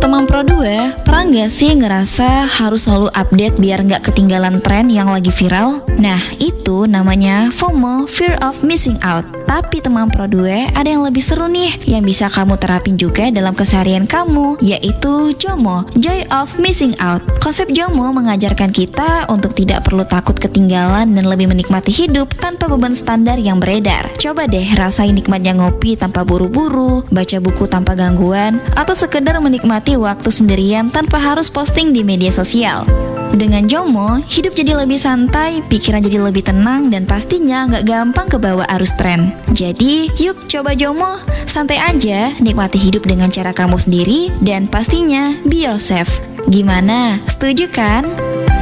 Teman Pro 2, pernah nggak sih ngerasa harus selalu update biar nggak ketinggalan tren yang lagi viral? Nah, itu namanya FOMO, Fear of Missing Out. Tapi teman Pro 2, ada yang lebih seru nih yang bisa kamu terapin juga dalam keseharian kamu, yaitu JOMO, Joy of Missing Out. Konsep JOMO mengajarkan kita untuk tidak perlu takut ketinggalan dan lebih menikmati hidup tanpa beban standar yang beredar. Coba deh rasain nikmatnya ngopi tanpa buru-buru, baca buku tanpa gangguan, atau sekedar menikmati waktu sendirian tanpa harus posting di media sosial. Dengan JOMO, hidup jadi lebih santai, pikiran jadi lebih tenang, dan pastinya nggak gampang kebawa arus tren. Jadi, yuk coba JOMO, santai aja, nikmati hidup dengan cara kamu sendiri, dan pastinya be yourself. Gimana? Setuju kan?